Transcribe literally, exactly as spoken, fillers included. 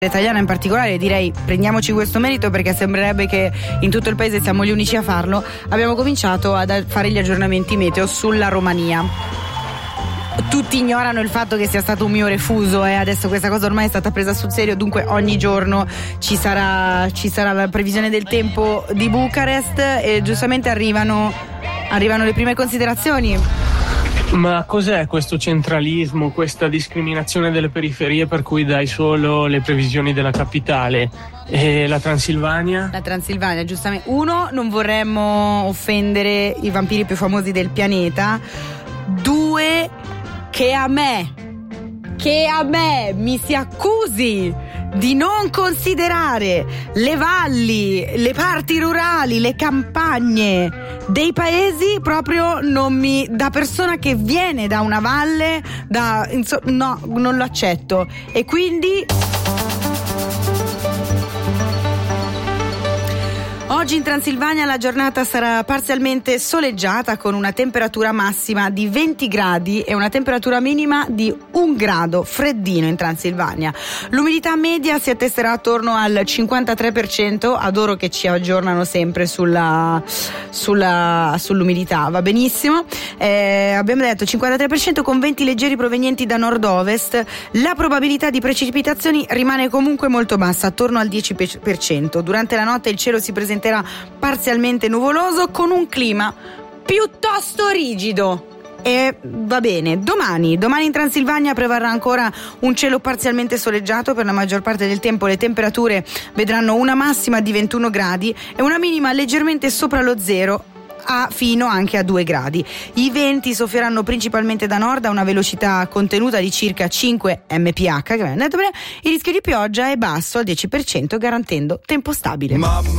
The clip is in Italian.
italiana in particolare, direi prendiamoci questo merito perché sembrerebbe che in tutto il paese siamo gli unici a farlo. Abbiamo cominciato a fare gli aggiornamenti meteo sulla Romania. Tutti ignorano il fatto che sia stato un mio refuso e adesso questa cosa ormai è stata presa sul serio, dunque ogni giorno ci sarà, ci sarà la previsione del tempo di Bucarest e giustamente arrivano, arrivano le prime considerazioni. Ma cos'è questo centralismo, questa discriminazione delle periferie per cui dai solo le previsioni della capitale? E la Transilvania? La Transilvania, giustamente. Uno, non vorremmo offendere i vampiri più famosi del pianeta. Due, che a me, che a me mi si accusi di non considerare le valli, le parti rurali, le campagne dei paesi, proprio non mi, da persona che viene da una valle, da, insomma, no, non lo accetto. E quindi oggi in Transilvania la giornata sarà parzialmente soleggiata con una temperatura massima di venti gradi e una temperatura minima di un grado, freddino in Transilvania. L'umidità media si attesterà attorno al cinquantatré per cento, adoro che ci aggiornano sempre sulla, sulla, sull'umidità, va benissimo. Eh, abbiamo detto cinquantatré per cento con venti leggeri provenienti da nord-ovest. La probabilità di precipitazioni rimane comunque molto bassa, attorno al dieci per cento. Durante la notte il cielo si presenterà parzialmente nuvoloso con un clima piuttosto rigido. E va bene, domani domani in Transilvania prevarrà ancora un cielo parzialmente soleggiato. Per la maggior parte del tempo le temperature vedranno una massima di ventuno gradi e una minima leggermente sopra lo zero, a fino anche a due gradi. I venti soffieranno principalmente da nord a una velocità contenuta di circa cinque chilometri per ora, che detto bene. Il rischio di pioggia è basso al dieci per cento, garantendo tempo stabile. Mamma